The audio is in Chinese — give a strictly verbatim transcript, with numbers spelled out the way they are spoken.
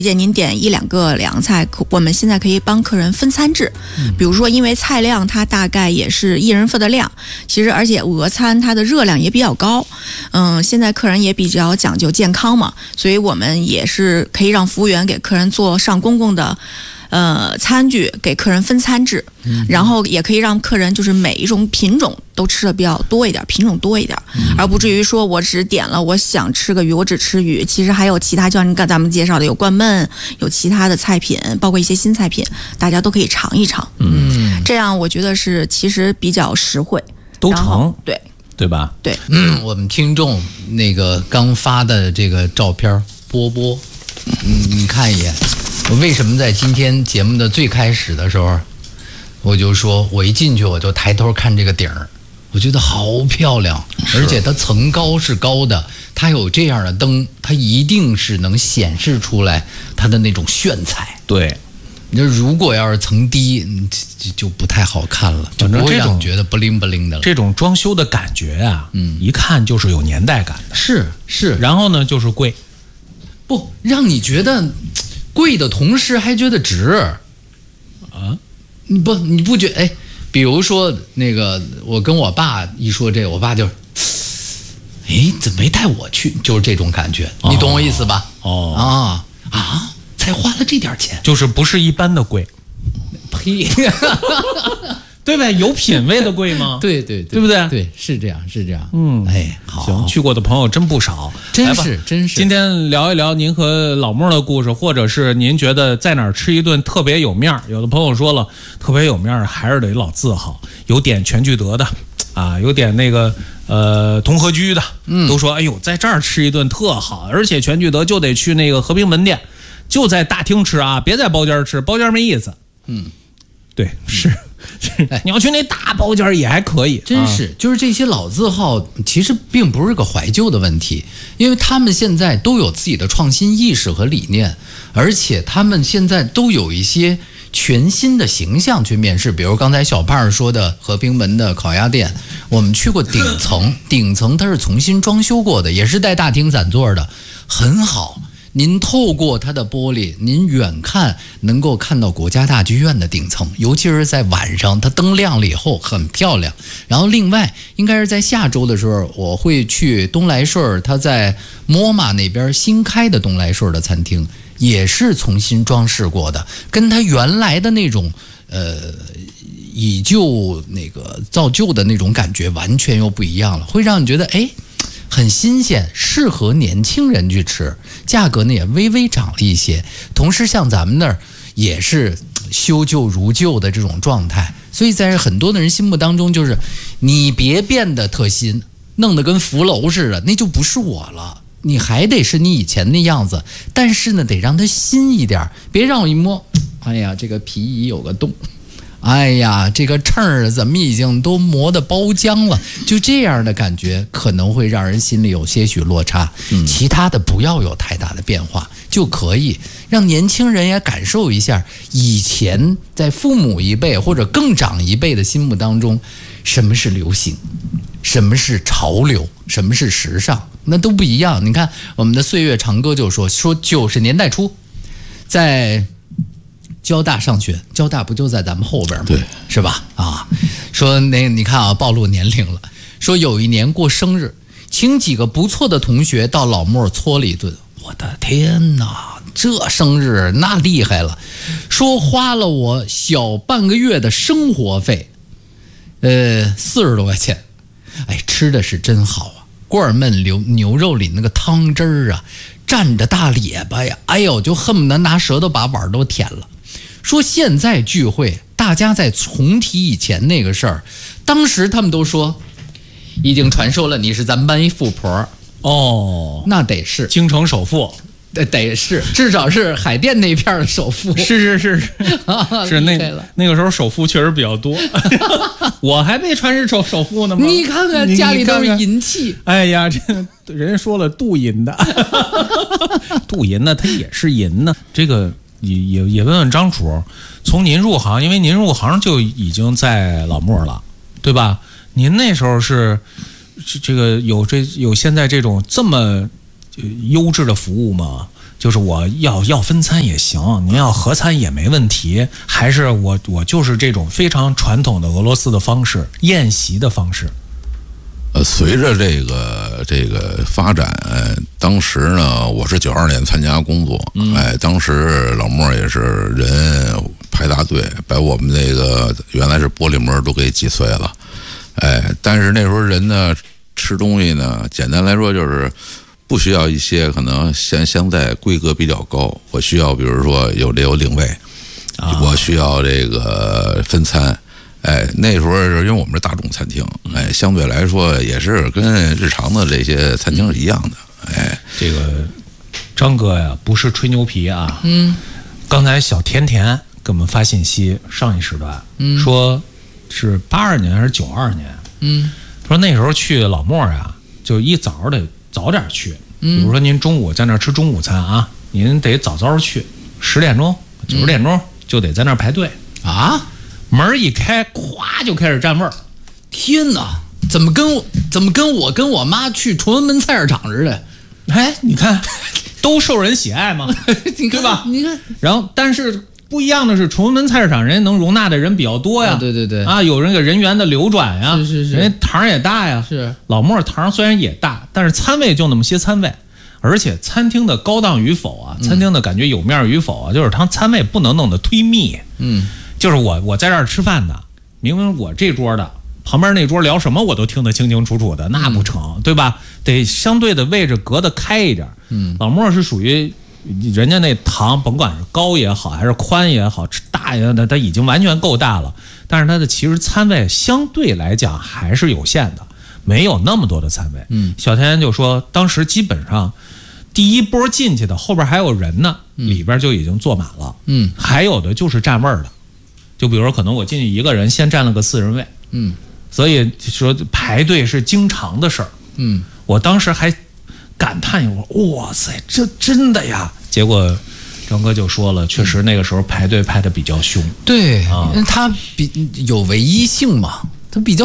见您点一两个凉菜，我们现在可以帮客人分餐制，比如说因为菜量它大概也是一人份的量，其实而且俄餐它的热量也比较高，嗯，现在客人也比较讲究健康嘛，所以我们也是可以让服务员给客人做上公共的呃餐具，给客人分餐制，嗯、然后也可以让客人就是每一种品种都吃的比较多一点，品种多一点，嗯、而不至于说我只点了我想吃个鱼我只吃鱼，其实还有其他就像您刚咱们介绍的有灌焖，有其他的菜品，包括一些新菜品，大家都可以尝一尝。嗯，这样我觉得是其实比较实惠， 都成， 对对吧？ 对， 嗯，我们听众那个刚发的这个照片，波波，嗯，你看一眼。我为什么在今天节目的最开始的时候，我就说我一进去我就抬头看这个顶儿，我觉得好漂亮，而且它层高是高的，它有这样的灯，它一定是能显示出来它的那种炫彩。 对， 你说如果要是层低，就就不太好看了，就不会让你觉得不灵不灵的了。 这种装修的感觉啊，嗯，一看就是有年代感的。 是是， 然后呢就是贵， 不让你觉得贵的同时还觉得值啊？你不你不觉得？哎，比如说那个，我跟我爸一说这个，我爸就，哎，怎么没带我去？就是这种感觉，你懂我意思吧？ 哦啊啊，才花了这点钱， 就是不是一般的贵， 呸！ 对呗？有品位的贵吗？ 对对对， 对不对？ 对，是这样，是这样。 嗯， 哎，好， 行，去过的朋友真不少， 真是真是。 今天聊一聊您和老莫的故事，或者是您觉得在哪儿吃一顿特别有面儿？有的朋友说了，特别有面儿还是得老字号，有点全聚德的，啊，有点那个呃同和居的，嗯，都说哎呦，在这儿吃一顿特好，而且全聚德就得去那个和平门店，就在大厅吃啊，别在包间吃，包间没意思。嗯，对，是。你要去那大包间也还可以， 真是、啊、就是这些老字号其实并不是个怀旧的问题，因为他们现在都有自己的创新意识和理念，而且他们现在都有一些全新的形象去面试。比如刚才小胖说的和平门的烤鸭店，我们去过顶层，顶层它是重新装修过的，也是带大厅散座的，很好。您透过它的玻璃，您远看能够看到国家大剧院的顶层，尤其是在晚上，它灯亮了以后很漂亮。然后另外，应该是在下周的时候，我会去东来顺，它在 M O M A 那边新开的东来顺的餐厅，也是重新装饰过的，跟它原来的那种呃以旧那个造就的那种感觉完全又不一样了，会让你觉得哎。很新鲜，适合年轻人去吃，价格呢也微微涨了一些。同时，像咱们那儿也是修旧如旧的这种状态，所以在很多的人心目当中，就是你别变得特新，弄得跟浮楼似的，那就不是我了。你还得是你以前那样子，但是呢，得让它新一点，别让我一摸，哎呀，这个皮椅有个洞。哎呀，这个秤儿怎么已经都磨得包浆了？就这样的感觉可能会让人心里有些许落差。嗯，其他的不要有太大的变化就可以，让年轻人也感受一下以前在父母一辈或者更长一辈的心目当中，什么是流行，什么是潮流，什么是时尚，那都不一样。你看我们的岁月长歌就说说九十年代初，在交大上学，交大不就在咱们后边吗？对，是吧？啊，说那你看啊，暴露年龄了。说有一年过生日，请几个不错的同学到老莫搓了一顿。我的天哪，这生日那厉害了！说花了我小半个月的生活费，呃，四十多块钱。哎，吃的是真好啊！锅儿焖牛牛肉里那个汤汁儿啊，蘸着大列巴呀，哎呦，就恨不得拿舌头把碗都舔了。说现在聚会，大家在重提以前那个事儿，当时他们都说，已经传授了你是咱们班一富婆哦， 那得是京城首富， 得得是，至少是海淀那片的首富， 是是是是，是那那个时候首富确实比较多，我还没传是首首富呢吗？ 你看看家里都是银器， 哎呀，这人家说了镀银的，镀银呢，它也是银呢，这个。也也也问问张主，从您入行，因为您入行就已经在老莫了，对吧？您那时候是这个有这有现在这种这么优质的服务吗？ 就是我要要分餐也行，您要合餐也没问题，还是我我就是这种非常传统的俄罗斯的方式，宴席的方式。 呃，随着这个这个发展，呃、当时呢，我是九二年参加工作，嗯、哎，当时老莫也是人排大队，把我们那个原来是玻璃门都给挤碎了，哎，但是那时候人呢吃东西呢，简单来说就是不需要一些可能现现在规格比较高，我需要比如说有这有领位，啊、我需要这个分餐。哎，那时候因为我们是大众餐厅，哎，相对来说也是跟日常的这些餐厅是一样的。哎， 这个张哥呀，不是吹牛皮啊。嗯，刚才小甜甜给我们发信息，上一时段，嗯，说是八二年还是九二年，嗯，说那时候去老莫呀，就一早得早点去，嗯，比如说您中午在那儿吃中午餐啊，您得早早去，十点钟、九十点钟就得在那儿排队啊。 门一开，咵就开始占位儿。 天哪，怎么跟我怎么跟我跟我妈去崇文门菜市场似的？ 哎，你看，都受人喜爱嘛，对吧？ 你看， 然后但是不一样的是，崇文门菜市场人家能容纳的人比较多呀， 啊、对对对， 啊，有人个人员的流转呀， 是是是， 人家堂也大呀， 是老莫堂虽然也大，但是餐位就那么些餐位。而且餐厅的高档与否啊，餐厅的感觉有面与否啊，就是它餐位不能弄得忒密，嗯。就是我我在这儿吃饭的，明明我这桌的旁边那桌聊什么我都听得清清楚楚的，那不成，对吧？得相对的位置隔得开一点。嗯，老莫是属于人家那堂，甭管是高也好还是宽也好，大也它它已经完全够大了，但是它的其实餐位相对来讲还是有限的，没有那么多的餐位。嗯，小天就说当时基本上第一波进去的后边还有人呢，里边就已经坐满了。嗯，还有的就是占位的。就比如说，可能我进去一个人，先占了个四人位，嗯，所以说排队是经常的事儿，嗯，我当时还感叹一会儿，哇塞，这真的呀！结果张哥就说了，确实那个时候排队排的比较凶， 对，啊，他比有唯一性嘛，他比较。